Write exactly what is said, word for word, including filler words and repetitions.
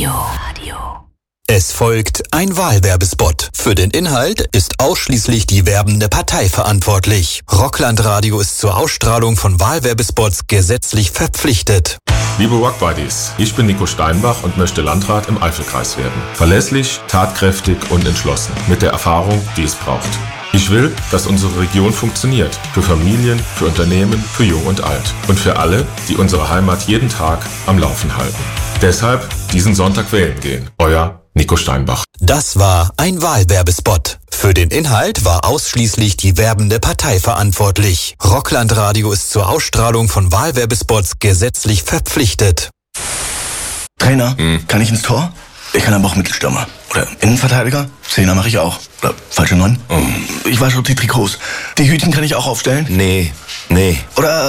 Es folgt ein Wahlwerbespot. Für den Inhalt ist ausschließlich die werbende Partei verantwortlich. Rockland-Radio ist zur Ausstrahlung von Wahlwerbespots gesetzlich verpflichtet. Liebe Rock-Buddies, ich bin Nico Steinbach und möchte Landrat im Eifelkreis werden. Verlässlich, tatkräftig und entschlossen. Mit der Erfahrung, die es braucht. Ich will, dass unsere Region funktioniert. Für Familien, für Unternehmen, für Jung und Alt. Und für alle, die unsere Heimat jeden Tag am Laufen halten. Deshalb diesen Sonntag wählen gehen. Euer Nico Steinbach. Das war ein Wahlwerbespot. Für den Inhalt war ausschließlich die werbende Partei verantwortlich. Rockland-Radio ist zur Ausstrahlung von Wahlwerbespots gesetzlich verpflichtet. Trainer, hm. kann ich ins Tor? Ich kann aber auch Mittelstürmer. Oder Innenverteidiger? Zehner mache ich auch. Oder falsche Neun? Oh. Ich wasche die Trikots. Die Hütchen kann ich auch aufstellen? Nee, nee. Oder